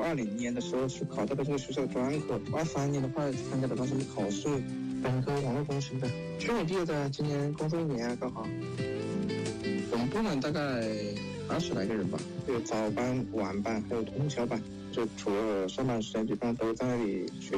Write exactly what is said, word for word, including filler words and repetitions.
二零年的时候去考到了这个学校的专科，二三年的话参加了当时的考试，本科网络工程的。去年毕业的，今年工作一年啊，刚好。我们部门大概二十来个人吧，有早班、晚班，还有通宵班。就除了上班时间，基本上都在那里学